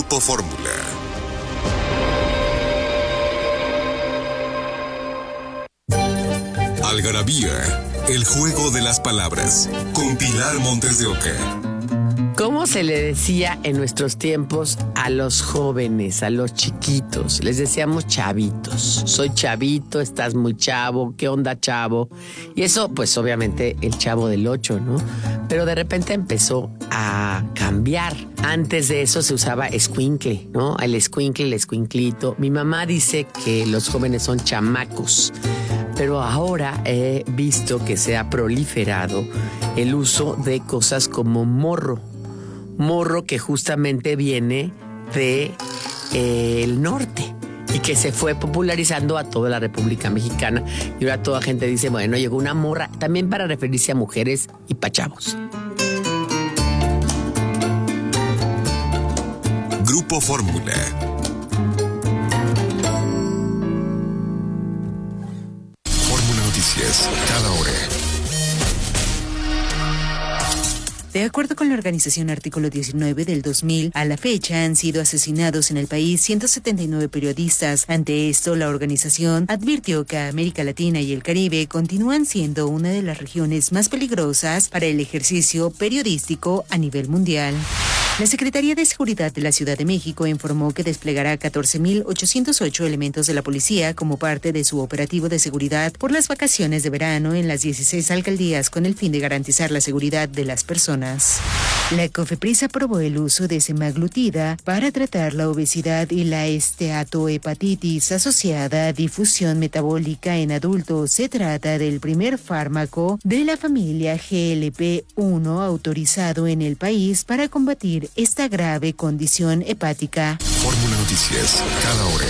Grupo Fórmula. Algarabía, el juego de las palabras, con Pilar Montes de Oca. ¿Cómo se le decía en nuestros tiempos a los jóvenes, a los chiquitos? Les decíamos chavitos. Soy chavito, estás muy chavo, ¿qué onda, chavo? Y eso, pues obviamente el Chavo del 8, ¿no? Pero de repente empezó a cambiar. Antes de eso se usaba escuincle, ¿no? El escuincle, el escuinclito. Mi mamá dice que los jóvenes son chamacos. Pero ahora he visto que se ha proliferado el uso de cosas como morro. Morro que justamente viene de el norte y que se fue popularizando a toda la República Mexicana. Y ahora toda gente dice, bueno, llegó una morra, también para referirse a mujeres y pa' chavos. Grupo Fórmula. Fórmula Noticias, cada hora. De acuerdo con la organización Artículo 19 del 2000, a la fecha han sido asesinados en el país 179 periodistas. Ante esto, la organización advirtió que América Latina y el Caribe continúan siendo una de las regiones más peligrosas para el ejercicio periodístico a nivel mundial. La Secretaría de Seguridad de la Ciudad de México informó que desplegará 14.808 elementos de la policía como parte de su operativo de seguridad por las vacaciones de verano en las 16 alcaldías con el fin de garantizar la seguridad de las personas. La COFEPRIS aprobó el uso de semaglutida para tratar la obesidad y la esteatohepatitis asociada a difusión metabólica en adultos. Se trata del primer fármaco de la familia GLP-1 autorizado en el país para combatir esta grave condición hepática. Fórmula Noticias, cada hora.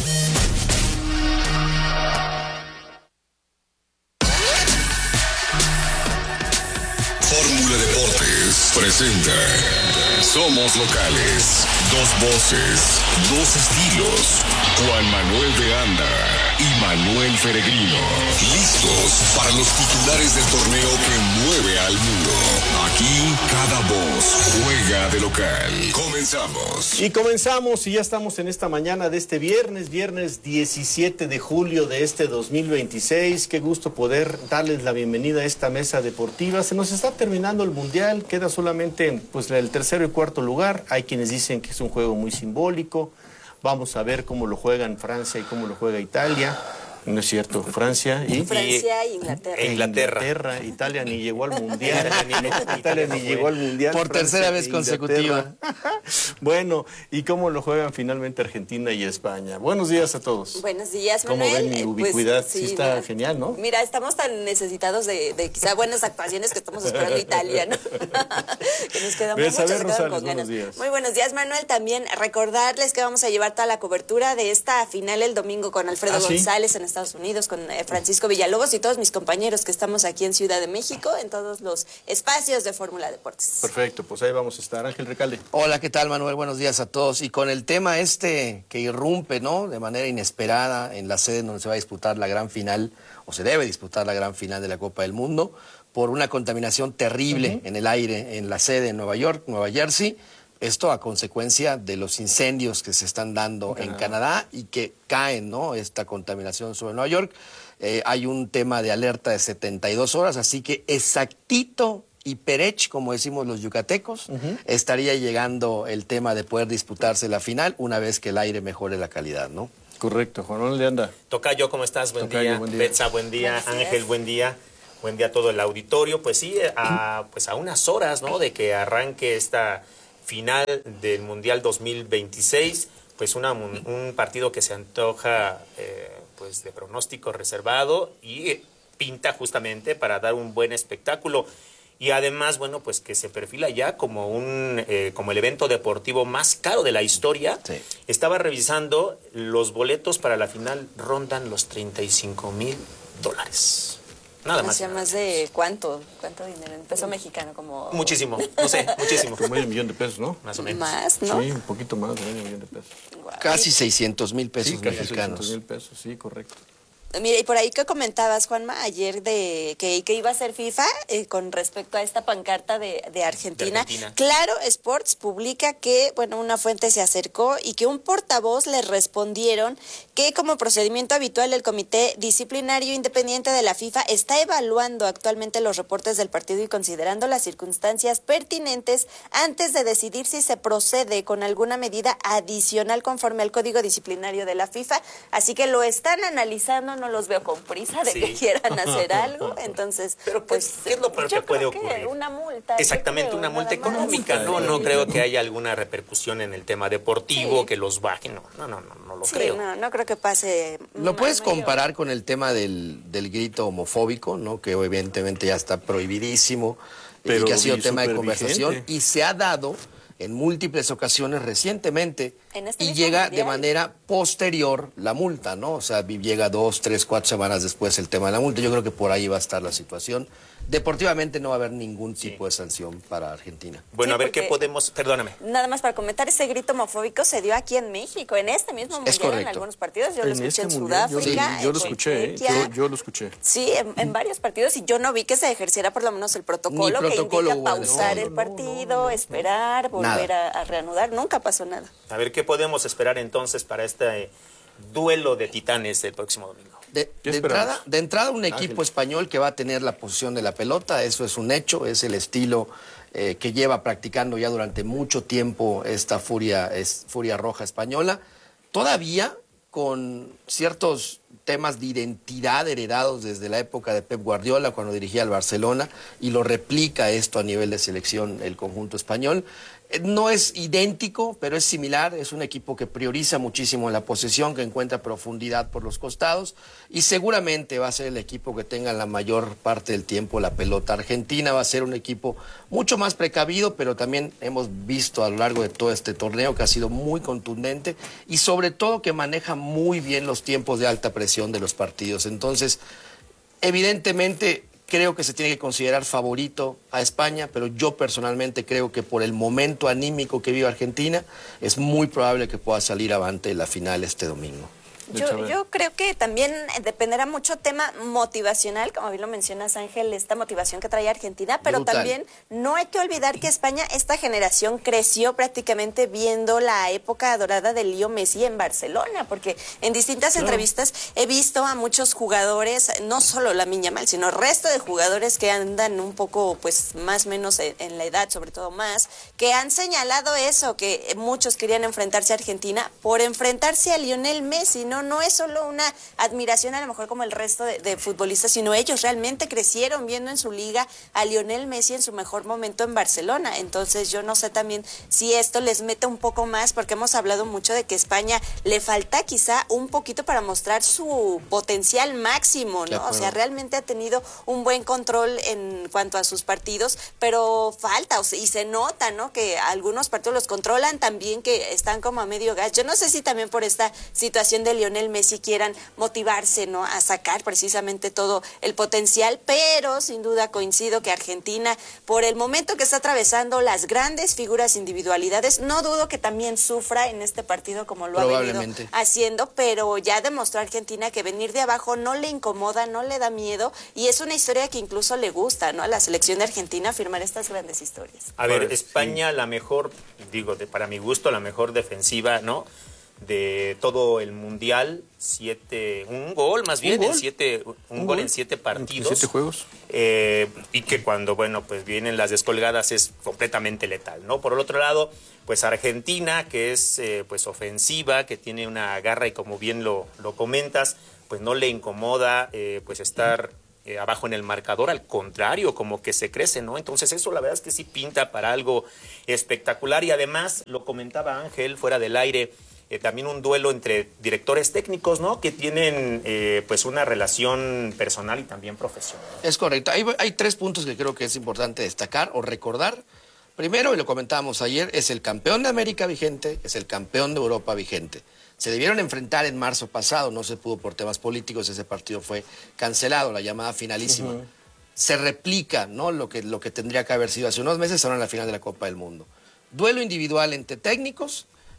Fórmula Deportes presenta Somos Locales, dos voces, dos estilos. Juan Manuel de Anda y Manuel Peregrino, listos para los titulares del torneo que mueve al mundo. Aquí cada voz juega de local. Comenzamos. Y comenzamos y ya estamos en esta mañana de este viernes 17 de julio de este 2026. Qué gusto poder darles la bienvenida a esta mesa deportiva. Se nos está terminando el Mundial, queda solamente pues el tercero y cuarto lugar. Hay quienes dicen que es un juego muy simbólico. Vamos a ver cómo lo juegan Francia y cómo lo juega Italia. No es cierto, Francia e Inglaterra. Italia ni llegó al Mundial. Italia ni llegó al Mundial. Por tercera vez consecutiva. Bueno, ¿y cómo lo juegan finalmente Argentina y España? Buenos días a todos. Buenos días, Manuel. ¿Cómo ven mi ubicuidad? Pues, sí, está mira, genial, ¿no? Mira, estamos tan necesitados de quizá buenas actuaciones que estamos esperando Italia, ¿no? Que nos quedamos con ganas. Muy buenos días, Manuel. También recordarles que vamos a llevar toda la cobertura de esta final el domingo con Alfredo González en Estados Unidos, con Francisco Villalobos y todos mis compañeros que estamos aquí en Ciudad de México, en todos los espacios de Fórmula Deportes. Perfecto, pues ahí vamos a estar. Ángel Recalde. Hola, ¿qué tal, Manuel? Buenos días a todos. Y con el tema que irrumpe, ¿no?, de manera inesperada en la sede donde se va a disputar la gran final, o se debe disputar la gran final de la Copa del Mundo, por una contaminación terrible en el aire en la sede en Nueva York, Nueva Jersey. Esto a consecuencia de los incendios que se están dando en Canadá y que caen, ¿no?, esta contaminación sobre Nueva York. Hay un tema de alerta de 72 horas, así que exactito y perech, como decimos los yucatecos, estaría llegando el tema de poder disputarse la final una vez que el aire mejore la calidad, ¿no? Correcto. Juan Manuel de Anda. Tocayo, ¿cómo estás? Buen día. Buen día. Betsa, buen día. Ángel, buen día. Buen día a todo el auditorio. Pues sí, a unas horas, ¿no?, de que arranque esta final del Mundial 2026, pues un partido que se antoja pues de pronóstico reservado y pinta justamente para dar un buen espectáculo. Y además, bueno, pues que se perfila ya como como el evento deportivo más caro de la historia. Sí. Estaba revisando, los boletos para la final rondan los $35,000. Nada más. ¿Más de cuánto dinero? En peso mexicano, como... Muchísimo, no sé, muchísimo. Como medio millón de pesos, ¿no? Más o menos. Más, ¿no? Sí, un poquito más de medio millón de pesos. Wow. Casi 600,000 pesos sí, casi mexicanos. 600,000 pesos, sí, correcto. Mira, y por ahí que comentabas, Juanma, ayer de que iba a ser FIFA con respecto a esta pancarta de Argentina. Claro Sports publica que, bueno, una fuente se acercó y que un portavoz le respondieron que como procedimiento habitual el Comité Disciplinario Independiente de la FIFA está evaluando actualmente los reportes del partido y considerando las circunstancias pertinentes antes de decidir si se procede con alguna medida adicional conforme al Código Disciplinario de la FIFA. Así que lo están analizando, no los veo con prisa de que quieran hacer algo, entonces... Pero pues, ¿qué es lo peor que puede ocurrir? Una multa. Exactamente, una multa económica. No creo que haya alguna repercusión en el tema deportivo, que los bajen, no lo creo. No creo que pase. Lo puedes comparar con el tema del grito homofóbico, ¿no? Que evidentemente ya está prohibidísimo, y que ha sido tema de conversación, vigente. Y se ha dado en múltiples ocasiones recientemente, y llega mundial de manera posterior la multa, ¿no? O sea, llega 2, 3, 4 semanas después el tema de la multa. Yo creo que por ahí va a estar la situación. Deportivamente no va a haber ningún tipo de sanción para Argentina. Bueno, a ver qué podemos... Perdóname. Nada más para comentar, ese grito homofóbico se dio aquí en México, en este mismo mundial, en algunos partidos. Yo lo escuché en Sudáfrica. Yo lo escuché, yo lo escuché. Sí, en varios partidos, y yo no vi que se ejerciera por lo menos el protocolo que indica pausar el partido, esperar, volver a reanudar. Nunca pasó nada. A ver qué podemos esperar entonces para este duelo de titanes el próximo domingo. De entrada un equipo español que va a tener la posición de la pelota, eso es un hecho, es el estilo que lleva practicando ya durante mucho tiempo esta furia roja española, todavía con ciertos temas de identidad heredados desde la época de Pep Guardiola cuando dirigía al Barcelona, y lo replica esto a nivel de selección el conjunto español. No es idéntico, pero es similar. Es un equipo que prioriza muchísimo la posesión, que encuentra profundidad por los costados, y seguramente va a ser el equipo que tenga la mayor parte del tiempo la pelota. Argentina va a ser un equipo mucho más precavido, pero también hemos visto a lo largo de todo este torneo que ha sido muy contundente y sobre todo que maneja muy bien los tiempos de alta presión de los partidos. Entonces, evidentemente, creo que se tiene que considerar favorito a España, pero yo personalmente creo que por el momento anímico que vive Argentina, es muy probable que pueda salir avante en la final este domingo. Yo creo que también dependerá mucho tema motivacional, como bien lo mencionas, Ángel, esta motivación que trae Argentina, pero brutal. También no hay que olvidar que España, esta generación creció prácticamente viendo la época dorada de Leo Messi en Barcelona, porque en distintas entrevistas he visto a muchos jugadores, no solo Lamine Yamal, sino el resto de jugadores que andan un poco, pues, más o menos en la edad, sobre todo más, que han señalado eso, que muchos querían enfrentarse a Argentina por enfrentarse a Lionel Messi, ¿no? No es solo una admiración a lo mejor como el resto de futbolistas, sino ellos realmente crecieron viendo en su liga a Lionel Messi en su mejor momento en Barcelona. Entonces yo no sé también si esto les mete un poco más, porque hemos hablado mucho de que España le falta quizá un poquito para mostrar su potencial máximo, ¿no? O sea, realmente ha tenido un buen control en cuanto a sus partidos, pero falta, y se nota, ¿no? Que algunos partidos los controlan también, que están como a medio gas. Yo no sé si también por esta situación de Lionel Messi quieran motivarse, ¿no? A sacar precisamente todo el potencial, pero sin duda coincido que Argentina, por el momento que está atravesando, las grandes figuras, individualidades, no dudo que también sufra en este partido como lo ha venido haciendo, pero ya demostró Argentina que venir de abajo no le incomoda, no le da miedo, y es una historia que incluso le gusta, ¿no? A la selección de Argentina firmar estas grandes historias. A ver, España, la mejor, para mi gusto, la mejor defensiva, ¿no? De todo el mundial, un gol en 7 partidos. En 7 juegos. Y que cuando, pues vienen las descolgadas es completamente letal, ¿no? Por el otro lado, pues Argentina, que es pues ofensiva, que tiene una garra y como bien lo comentas, pues no le incomoda pues estar abajo en el marcador, al contrario, como que se crece, ¿no? Entonces eso la verdad es que sí pinta para algo espectacular, y además, lo comentaba Ángel fuera del aire, también un duelo entre directores técnicos, ¿no? Que tienen pues una relación personal y también profesional. Es correcto. Hay 3 puntos que creo que es importante destacar o recordar. Primero, y lo comentábamos ayer, es el campeón de América vigente, es el campeón de Europa vigente. Se debieron enfrentar en marzo pasado, no se pudo por temas políticos, ese partido fue cancelado, la llamada finalísima. Se replica, ¿no? Lo que tendría que haber sido hace unos meses, ahora en la final de la Copa del Mundo. Duelo individual entre técnicos.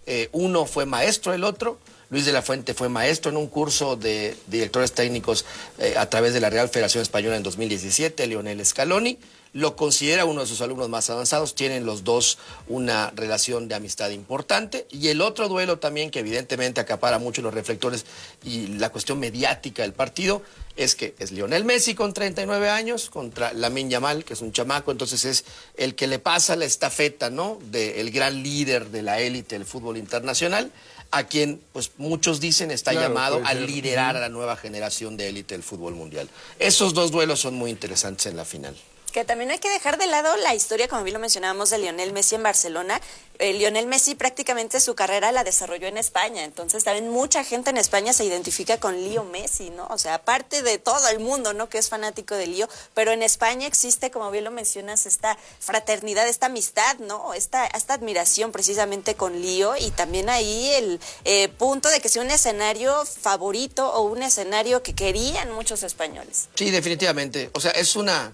Uno fue maestro, el otro. Luis de la Fuente fue maestro en un curso de directores técnicos a través de la Real Federación Española en 2017, Lionel Scaloni. Lo considera uno de sus alumnos más avanzados, tienen los dos una relación de amistad importante. Y el otro duelo también, que evidentemente acapara mucho los reflectores y la cuestión mediática del partido, es que es Lionel Messi con 39 años contra Lamine Yamal, que es un chamaco, entonces es el que le pasa la estafeta, ¿no?, del gran líder de la élite del fútbol internacional, a quien, pues muchos dicen, está llamado a liderar a la nueva generación de élite del fútbol mundial. Esos dos duelos son muy interesantes en la final. Que también hay que dejar de lado la historia, como bien lo mencionábamos, de Lionel Messi en Barcelona. Lionel Messi prácticamente su carrera la desarrolló en España, entonces también mucha gente en España se identifica con Lío Messi, ¿no? O sea, aparte de todo el mundo, ¿no?, que es fanático de Lío, pero en España existe, como bien lo mencionas, esta fraternidad, esta amistad, ¿no?, esta admiración precisamente con Lío, y también ahí el punto de que sea un escenario favorito o un escenario que querían muchos españoles. Sí, definitivamente. O sea, es una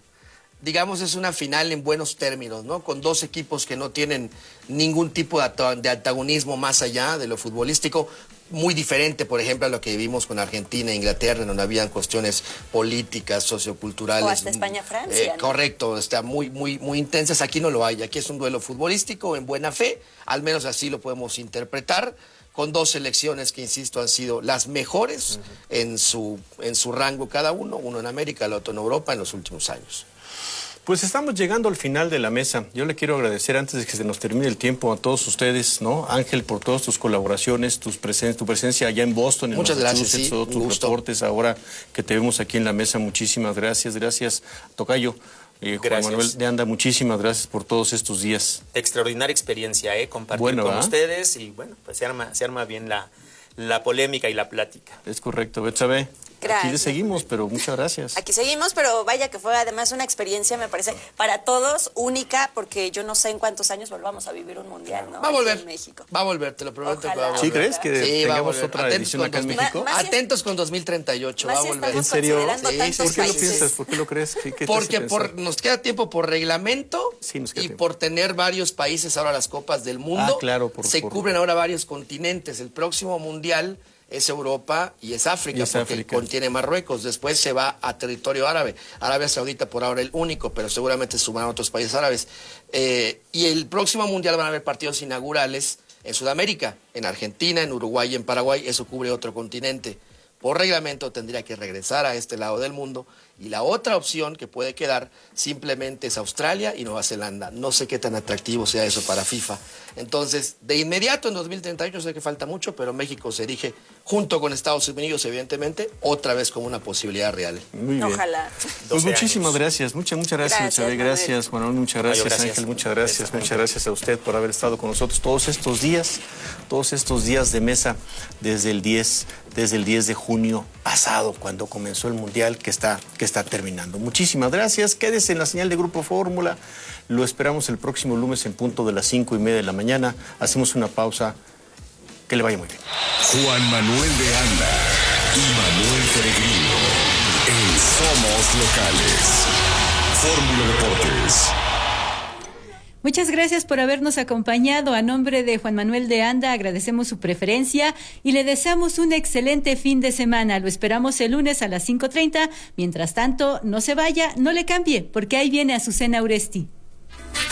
final en buenos términos, ¿no? Con dos equipos que no tienen ningún tipo de antagonismo más allá de lo futbolístico, muy diferente, por ejemplo, a lo que vivimos con Argentina e Inglaterra, donde habían cuestiones políticas, socioculturales. O hasta España-Francia, ¿no? Correcto, está muy intensas. Aquí no lo hay, aquí es un duelo futbolístico en buena fe, al menos así lo podemos interpretar, con dos selecciones que, insisto, han sido las mejores en su rango cada uno en América, el otro en Europa en los últimos años. Pues estamos llegando al final de la mesa. Yo le quiero agradecer, antes de que se nos termine el tiempo, a todos ustedes, ¿no? Ángel, por todas tus colaboraciones, tu presencia allá en Boston, en Muchas gracias, sí, todos tus reportes ahora que te vemos aquí en la mesa. Muchísimas gracias. Gracias, tocayo. Juan Manuel de Anda, muchísimas gracias por todos estos días. Extraordinaria experiencia, compartir con ustedes, y bueno, pues se arma bien la polémica y la plática. Es correcto, Betsabe. Gracias. Aquí seguimos, pero muchas gracias. Aquí seguimos, pero vaya que fue además una experiencia, me parece, para todos única, porque yo no sé en cuántos años volvamos a vivir un mundial, ¿no? Va a volver, en México. Va a volver, te lo prometo. Ojalá. Que va a volver. ¿Sí crees que sí, tengamos otra edición acá en México? Atentos con 2038, va a volver. ¿En serio? Sí, ¿Por qué lo piensas? ¿Por qué lo crees? ¿Qué porque nos queda tiempo por reglamento y por tener varios países ahora las Copas del Mundo. Claro, cubren ahora varios continentes. El próximo mundial es Europa y es África, porque contiene Marruecos. Después se va a territorio árabe. Arabia Saudita por ahora el único, pero seguramente sumarán otros países árabes. Y el próximo mundial van a haber partidos inaugurales en Sudamérica, en Argentina, en Uruguay y en Paraguay. Eso cubre otro continente. Por reglamento tendría que regresar a este lado del mundo. Y la otra opción que puede quedar simplemente es Australia y Nueva Zelanda. No sé qué tan atractivo sea eso para FIFA. Entonces, de inmediato en 2038, sé que falta mucho, pero México se erige, junto con Estados Unidos, evidentemente, otra vez como una posibilidad real. Muy bien. Ojalá. Pues muchísimas gracias. Muchas gracias, Chávez. Gracias, Juan Manuel. Muchas gracias, Ángel. Muchas gracias. Muchas gracias a usted por haber estado con nosotros todos estos días de mesa desde el 10 de junio pasado, cuando comenzó el Mundial que está terminando. Muchísimas gracias. Quédese en la señal de Grupo Fórmula. Lo esperamos el próximo lunes en punto de las 5:30 de la mañana. Hacemos una pausa. Que le vaya muy bien. Juan Manuel de Anda y Manuel Peregrino en Somos Locales. Fórmula Deportes. Muchas gracias por habernos acompañado. A nombre de Juan Manuel de Anda agradecemos su preferencia y le deseamos un excelente fin de semana. Lo esperamos el lunes a las 5:30. Mientras tanto, no se vaya, no le cambie, porque ahí viene Azucena Uresti.